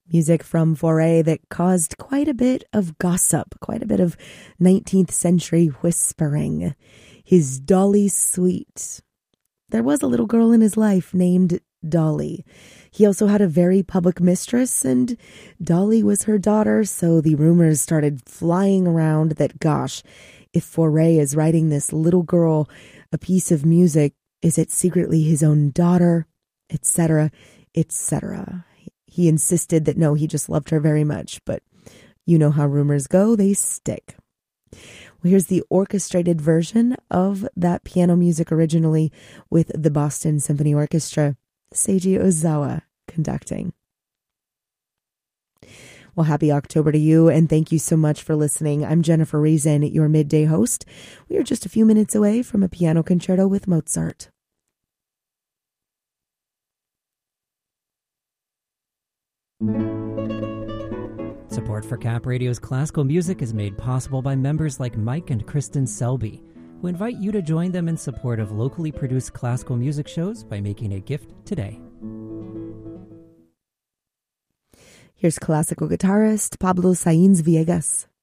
Music from Fauré that caused quite a bit of gossip, quite a bit of 19th century whispering. His Dolly Suite. There was a little girl in his life named Dolly. He also had a very public mistress, and Dolly was her daughter, so the rumors started flying around that, gosh, if Fauré is writing this little girl a piece of music, is it secretly his own daughter, etc., etc.? He insisted that no, he just loved her very much, but you know how rumors go, they stick. Well, here's the orchestrated version of that piano music originally with the Boston Symphony Orchestra, Seiji Ozawa conducting. Well, happy October to you, and thank you so much for listening. I'm Jennifer Reason, your midday host. We are just a few minutes away from a piano concerto with Mozart. Support for Cap Radio's classical music is made possible by members like Mike and Kristen Selby, who invite you to join them in support of locally produced classical music shows by making a gift today. Here's classical guitarist Pablo Sainz Viegas.